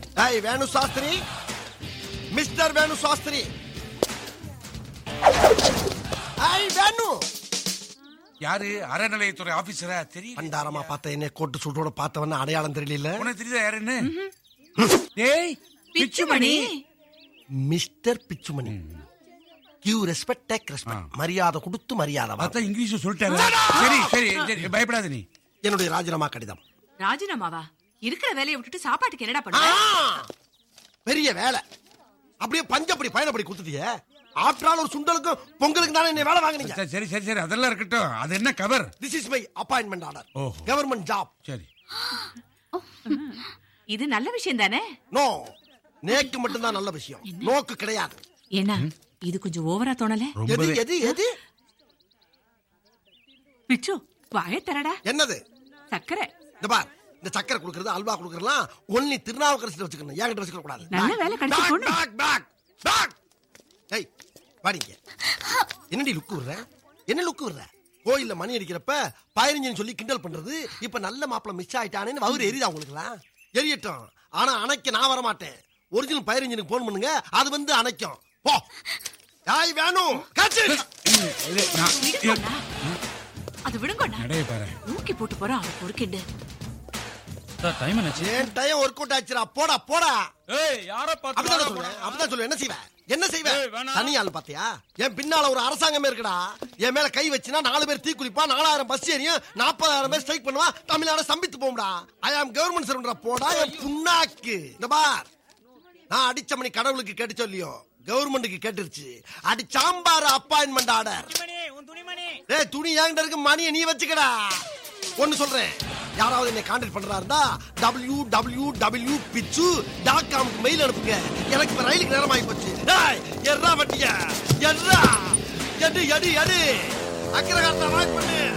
Hey, Venu Sastri. Mr. Venu Sastri. Hey, Venu. யாரு அறநிலையத்துறை ஆபீசரா தெரியும்? பண்டாரமா பார்த்த என்ன கோட்டு சூட்டோட பார்த்தவன அடையாளம் தெரியல. உனக்கு தெரியுதா யாருன்னு? டேய் Pichumani. Mister Pichumani. Give respect, take respect. மரியாதை கொடுத்து மரியாதை வா. அத இங்கிலீஷ் சொல்லிட்டாங்க. சரி சரி சரி பயப்படாத நீ. என்னுடைய ராஜினாமா கடிதம். ராஜினாமாவா? இருக்கிற வேலையை விட்டுட்டு சாப்பாட்டுக்கு என்னடா பண்ணுவ? பெரிய வேலை. அப்படியே பஞ்சப்படி பயணப்படி கொடுத்துட்டியே. ஆஃப்டர் ஒரு சுண்டலுக்கு பொங்கலுக்கு தானே என்ன வேலை வாங்குனீங்க. சரி சரி சரி அதெல்லாம் இருக்கட்டும். அது என்ன cover? This is my appointment order. Government job. சரி. இது நல்ல விஷயம் தானே? நோ. நேக்கு மட்டும் தான் நல்ல விஷயம். நோக்கு கிடையாது. என்ன? இது கொஞ்சம் ஓவரா தோணல? எது எது எது? பிச்சு வாயை தரடா. என்னது? சக்கரை. இந்த பார். இந்த சக்கரை குடுக்கறது அல்வா குடுக்கறலாம் ஒன்லி திருநாவுக்கரசில வச்சுக்கணும். என்கிட்ட வச்சுக்க கூடாது. நல்ல வேலை கிடைச்சு போடு. பேக். ஏய் வாடிங்க. என்னடி லுக் விடுற? என்ன லுக் விடுற? கோயில்ல மணி அடிக்கிறப்ப 15 சொல்லி கிண்டல் பண்றது இப்ப நல்ல மாப்பிள மிஸ் ஆயிட்டானேன்னு வவுறு எரியுதா உங்களுக்குலாம்? எரியட்டும். ஆனா அணைக்க நான் வர மாட்டேன். ஒரிஜினல் 15 போன் பண்ணுங்க. அது வந்து அணைக்கும். போ. யாய் வேணும். காச்சு. அது விடுங்கண்ணா. நடைய பாரு. ஊக்கி போட்டு போறான் அவ பொறுக்கிண்டு. டைம் என்னாச்சு? ஏன் டைம் ஒர்க் அவுட் ஆச்சுடா. போடா போடா. ஏய் யாரை பார்த்து அப்பதான் சொல்ல என்ன செய்வ? என்ன செய்வ? தனி ஆளு பாத்தியா? என் பின்னால ஒரு அரசாங்கமே இருக்குடா. என் மேல கை வச்சுனா 4 பேர் தீ குளிப்பா, 4000 பஸ் ஏறியும் 40,000 பேர் ஸ்ட்ரைக் பண்ணுவா, தமிழ்நாடு சம்பித்து போகும்டா. ஐ ஆம் கவர்மெண்ட் சர்வன்டா. போடா என் புண்ணாக்கு. இந்த பார், நான் அடிச்ச மணி கடவுளுக்கு கேட்டு சொல்லியோ கவர்மெண்ட்டுக்கு கேட்டுருச்சு. அடி சாம்பார் அப்பாயின்மெண்ட் ஆர்டர். டேய் துணி என்கிட்ட இருக்கு, மணியை நீ வச்சுக்கடா. ஒன்னு சொல்றேன், யாராவது என்னை கான்டாக்ட் பண்றா இருந்தா www.pitchu.com மெயில் அனுப்புங்க. எனக்கு இப்ப ரயிலுக்கு நேரம் ஆகி போச்சு. எர்ரா வட்டியா எர்ரா எடு எடு எடு அக்கிரகாரத்தை வாய்ப்பு பண்ணு.